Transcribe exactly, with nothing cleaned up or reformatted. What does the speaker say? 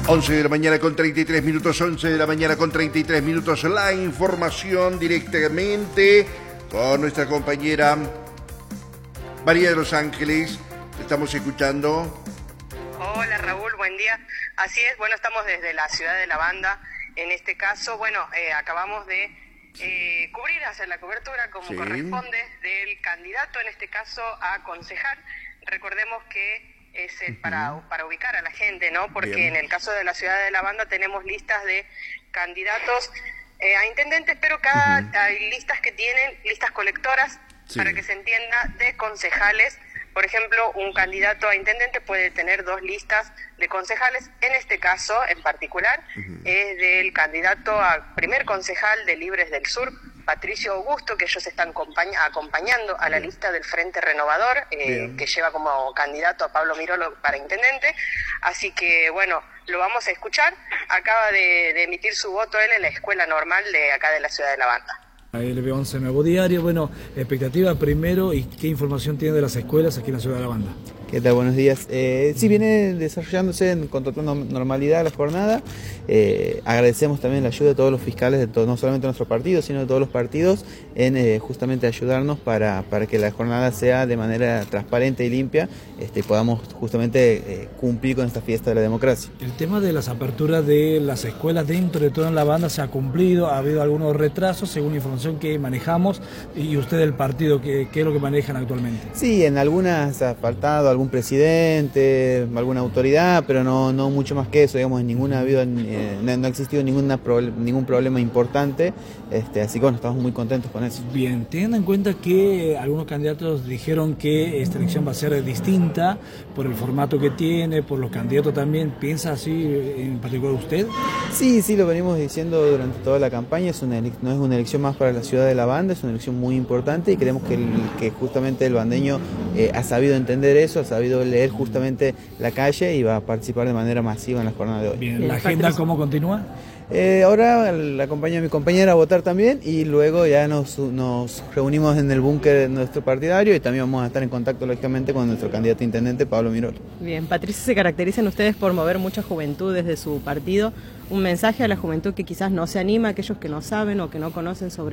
once de la mañana con treinta y tres minutos, once de la mañana con treinta y tres minutos, la información directamente con nuestra compañera María de los Ángeles. Estamos escuchando. Hola Raúl, buen día. Así es, bueno, estamos desde la ciudad de La Banda. En este caso, bueno, eh, acabamos de eh, cubrir, hacer la cobertura como sí. corresponde del candidato, en este caso a concejal. Recordemos que es el, uh-huh. para, para ubicar a la gente, ¿no? Porque Bien. en el caso de la ciudad de La Banda tenemos listas de candidatos eh, a intendentes, pero cada uh-huh. hay listas que tienen, listas colectoras, sí. para que se entienda, de concejales. Por ejemplo, un candidato a intendente puede tener dos listas de concejales. En este caso, en particular, uh-huh. es del candidato a primer concejal de Libres del Sur, Patricio Augusto, que ellos están acompañ- acompañando a la Bien. lista del Frente Renovador, eh, que lleva como candidato a Pablo Mirolo para intendente. Así que, bueno, lo vamos a escuchar. Acaba de, de emitir su voto él en la escuela normal de acá de la ciudad de La Banda. L B once Nuevo Diario. Bueno, expectativa primero y qué información tiene de las escuelas aquí en la ciudad de La Banda. ¿Qué tal? Buenos días. Eh, sí, viene desarrollándose en, con total normalidad la jornada. Eh, agradecemos también la ayuda de todos los fiscales, de todo, no solamente de nuestro partido, sino de todos los partidos, en eh, justamente ayudarnos para, para que la jornada sea de manera transparente y limpia, este, y podamos justamente eh, cumplir con esta fiesta de la democracia. El tema de las aperturas de las escuelas dentro de toda La Banda se ha cumplido, ha habido algunos retrasos según la información que manejamos, y usted del partido, ¿qué, qué es lo que manejan actualmente? Sí, en algunas ha faltado algún presidente, alguna autoridad, pero no, no mucho más que eso, digamos, en ninguna ha habido, eh, no, no ha existido ninguna, ningún problema importante, este, así que bueno, estamos muy contentos con eso. Bien, teniendo en cuenta que algunos candidatos dijeron que esta elección va a ser distinta por el formato que tiene, por los candidatos también, ¿piensa así en particular usted? Sí, sí, lo venimos diciendo durante toda la campaña, es una, no es una elección más para la ciudad de La Banda, es una elección muy importante y creemos que, el, que justamente el bandeño eh, ha sabido entender eso, ha sabido leer justamente la calle y va a participar de manera masiva en la jornada de hoy. Bien, ¿la agenda cómo continúa? Eh, ahora la acompaño a mi compañera a votar también y luego ya nos, nos reunimos en el búnker de nuestro partidario y también vamos a estar en contacto lógicamente con nuestro candidato a intendente, Pablo Mirolo. Bien, Patricio, se caracterizan ustedes por mover mucha juventud desde su partido. Un mensaje a la juventud que quizás no se anima, aquellos que no saben o que no conocen sobre